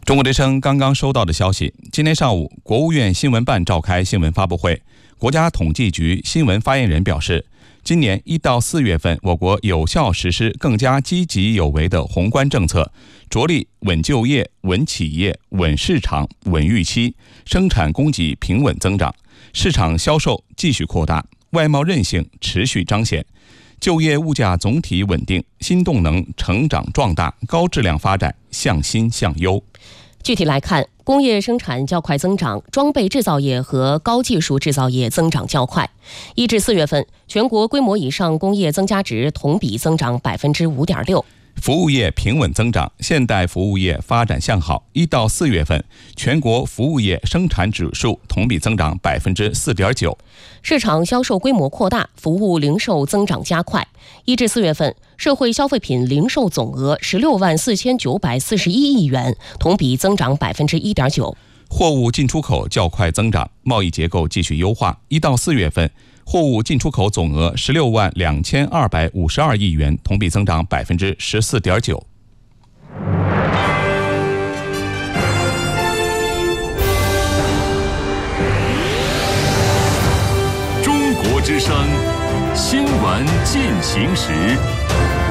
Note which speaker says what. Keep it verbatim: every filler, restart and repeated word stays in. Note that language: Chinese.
Speaker 1: 中国之声刚刚收到的消息，今天上午，国务院新闻办召开新闻发布会，国家统计局新闻发言人表示，今年一到四月份，我国有效实施更加积极有为的宏观政策，着力稳就业、稳企业、稳市场、稳预期，生产供给平稳增长，市场销售继续扩大，外贸韧性持续彰显，就业物价总体稳定，新动能成长壮大，高质量发展向新向优。
Speaker 2: 具体来看，工业生产较快增长，装备制造业和高技术制造业增长较快。一至四月份，全国规模以上工业增加值同比增长百分之五点六。
Speaker 1: 服务业平稳增长，现代服务业发展向好。一到四月份，全国服务业生产指数同比增长百分之四点九。
Speaker 2: 市场销售规模扩大，服务零售增长加快。一至四月份，社会消费品零售总额十六万四千九百四十一亿元，同比增长百分之一点九。
Speaker 1: 货物进出口较快增长，贸易结构继续优化。一到四月份，货物进出口总额十六万两千二百五十二亿元，同比增长百分之十四点九。
Speaker 3: 中国之声，新闻进行时。